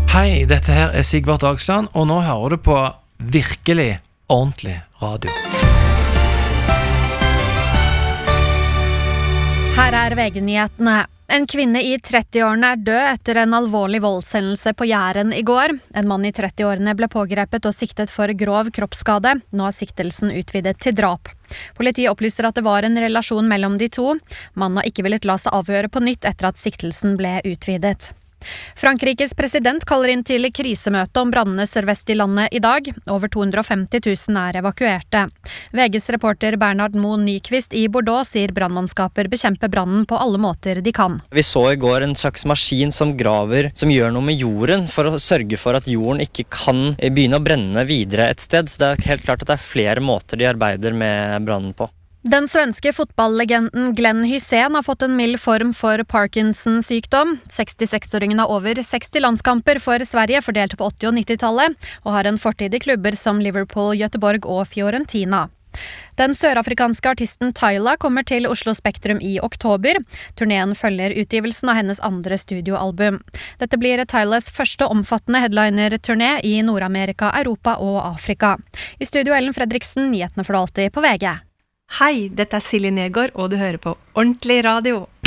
Hei, dette her Sigvart Dagsland, og nå hører du på virkelig ordentlig radio. Her VG-nyhetene. En kvinne i 30-årene død etter en alvorlig voldshendelse på Jæren i går. En mann i 30-årene ble pågrepet og siktet for grov kroppsskade. Nå siktelsen utvidet til drap. Politiet opplyser at det var en relasjon mellom de to. Mannen har ikke villet la seg avhøre på nytt etter at siktelsen ble utvidet. Frankrikes president kaller inn til krisemøte om brannene sørvest i landet i dag. Over 250 000 evakuerte. VGs reporter Bernard Moe Nyqvist i Bordeaux sier brannmannskaper bekjemper brannen på alle måter de kan. Vi så i går en slags maskin som graver, som gjør noe med jorden for å sørge for at jorden ikke kan begynne å brenne videre et sted. Så det er helt klart at det er flere måter de arbeider med brannen på. Den svenske fotballlegenden Glenn Hysén har fått en mild form for Parkinson-sykdom. 66-åringen har over 60 landskamper for Sverige fordelt på 80- og 90-tallet, og har en fortid i klubber som Liverpool, Göteborg og Fiorentina. Den sørafrikanske artisten Tyla kommer til Oslo Spektrum i oktober. Turneen følger utgivelsen av hennes andre studioalbum. Dette blir Tylas første omfattende headliner-turné i Nord-Amerika, Europa og Afrika. I studio Ellen Fredriksen, nyhetene for alltid på VG. Hei, dette Silje Nergård, og du hører på Ordentlig Radio.